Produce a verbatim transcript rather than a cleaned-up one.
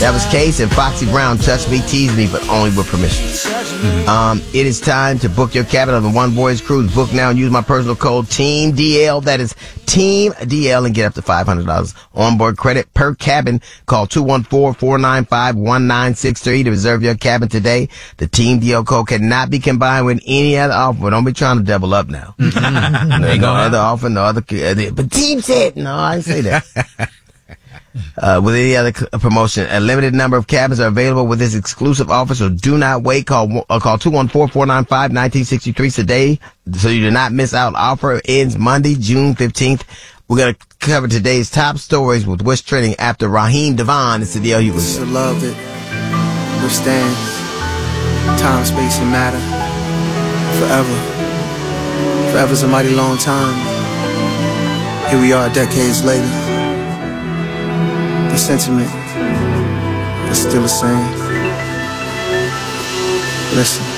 That was Case and Foxy Brown. Touch Me, Tease Me, but only with permission. Mm-hmm. Um, it is time to book your cabin on the One Voyage Cruise. Book now and use my personal code Team D L. That is Team D L and get up to five hundred dollars onboard credit per cabin. Call two one four, four nine five, one nine six three to reserve your cabin today. The Team D L code cannot be combined with any other offer. Don't be trying to double up now. Mm-hmm. There ain't no other offer, no other. But Team said, no, I didn't say that. Uh, with any other c- promotion, a limited number of cabins are available with this exclusive offer, so do not wait. Call uh, call two one four, four nine five, one nine six three today so you do not miss out. Offer ends Monday, June fifteenth. We're going to cover today's top stories with what's trending after Raheem Devon. It's the D L Hughley. It's a love that withstands time, space, and matter forever. Forever's a mighty long time. Here we are decades later. The sentiment is still the same. Listen.